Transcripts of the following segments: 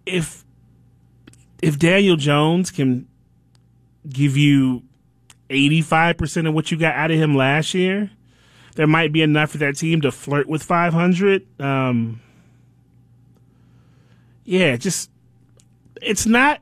if Daniel Jones can give you 85% of what you got out of him last year, there might be enough for that team to flirt with 500. It's not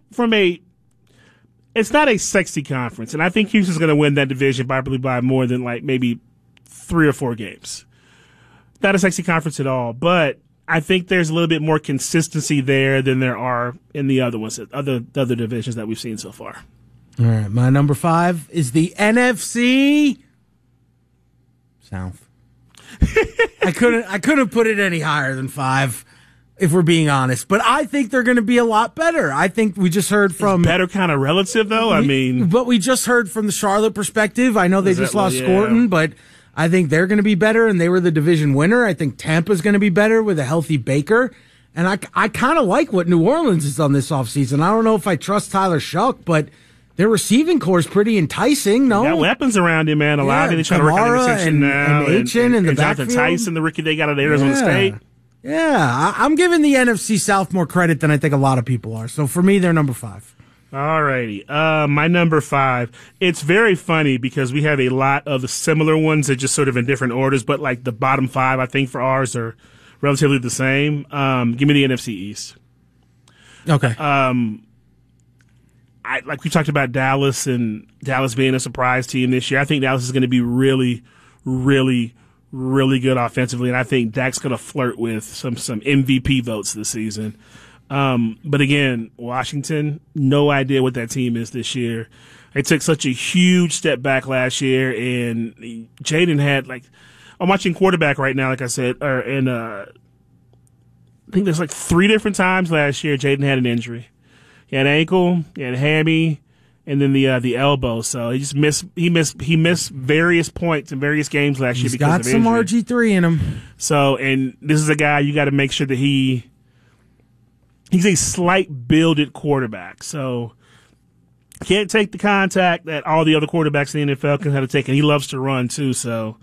a sexy conference, and I think Houston's going to win that division probably by more than like maybe 3 or 4 games. Not a sexy conference at all, but I think there's a little bit more consistency there than there are in the other ones, other divisions that we've seen so far. All right, my number 5 is the NFC South. I couldn't put it any higher than 5, if we're being honest. But I think they're going to be a lot better. I think we just heard from better kind of relative though. But we just heard from the Charlotte perspective. I know they just lost Scorton, but I think they're going to be better, and they were the division winner. I think Tampa's going to be better with a healthy Baker. And I kind of like what New Orleans has done this offseason. I don't know if I trust Tyler Shuck, but their receiving core is pretty enticing, no? They got weapons around him, man. A lot of it. They're trying to work on interception now. And the Jonathan Tyson, the rookie they got out of Arizona State. Yeah, I'm giving the NFC South more credit than I think a lot of people are. So for me, they're number 5. All righty. My number 5. It's very funny because we have a lot of similar ones that just sort of in different orders, but like the bottom 5, I think, for ours are relatively the same. Give me the NFC East. Okay. Like we talked about Dallas and Dallas being a surprise team this year. I think Dallas is going to be really, really, really good offensively, and I think Dak's going to flirt with some MVP votes this season. But again, Washington, no idea what that team is this year. They took such a huge step back last year, and Jaden had I'm watching quarterback right now, like I said, I think there's 3 different times last year Jaden had an injury. He had ankle, he had hammy, and then the elbow. So he just missed various points in various games last year because of injury. He's got some RG3 in him. So, and this is a guy you got to make sure that he's a slight builded quarterback. So can't take the contact that all the other quarterbacks in the NFL can have to take, and he loves to run too. So,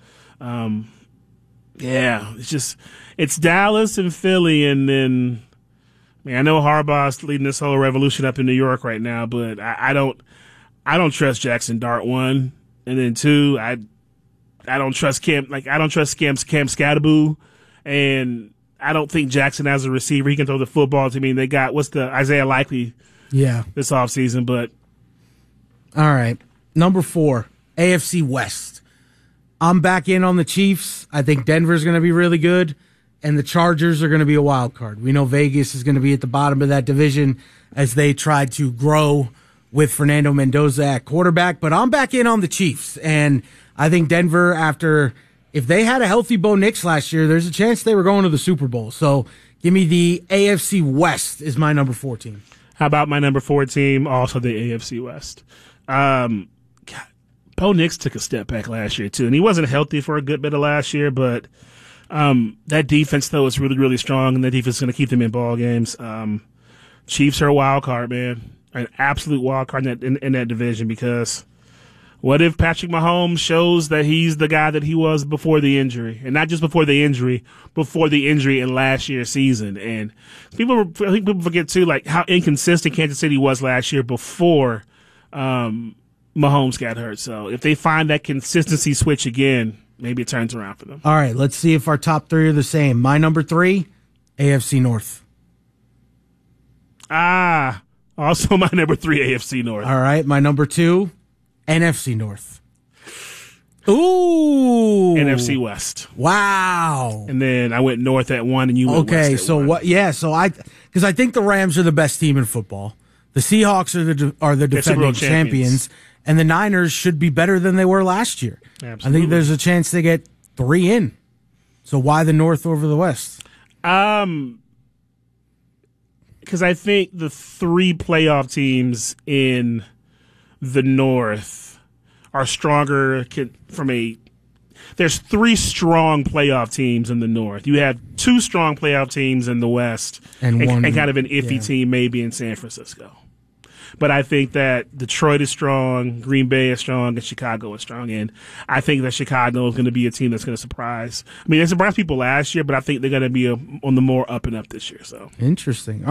it's Dallas and Philly, and then. I know Harbaugh's leading this whole revolution up in New York right now, but I don't trust Jackson Dart, 1, and then 2, I don't trust Cam Scatterboo, and I don't think Jackson as a receiver he can throw the football to me. They got Isaiah Likely, this offseason, but all right, number 4, AFC West. I'm back in on the Chiefs. I think Denver's going to be really good. And the Chargers are going to be a wild card. We know Vegas is going to be at the bottom of that division as they try to grow with Fernando Mendoza at quarterback. But I'm back in on the Chiefs. And I think Denver, if they had a healthy Bo Nix last year, there's a chance they were going to the Super Bowl. So give me the AFC West is my number 4 team. How about my number 4 team, also the AFC West? Bo Nix took a step back last year, too. And he wasn't healthy for a good bit of last year, but that defense, though, is really, really strong, and that defense is going to keep them in ball games. Chiefs are a wild card, man, an absolute wild card in that division, because what if Patrick Mahomes shows that he's the guy that he was before the injury, and not just before the injury in last year's season? And I think people forget, too, how inconsistent Kansas City was last year before Mahomes got hurt. So if they find that consistency switch again, maybe it turns around for them. All right, let's see if our top 3 are the same. My number 3, AFC North. Also my number 3, AFC North. All right, my number 2, NFC North. Ooh. NFC West. Wow. And then I went North at 1, and you went West at so 1. What? Yeah, because I think the Rams are the best team in football. The Seahawks are the defending champions. And the Niners should be better than they were last year. Absolutely. I think there's a chance they get 3 in. So why the North over the West? Because I think the 3 playoff teams in the North are stronger there's 3 strong playoff teams in the North. You have 2 strong playoff teams in the West and kind of an iffy team maybe in San Francisco. But I think that Detroit is strong, Green Bay is strong, and Chicago is strong. And I think that Chicago is going to be a team that's going to surprise. I mean, they surprised people last year, but I think they're going to be on the more up and up this year. So interesting.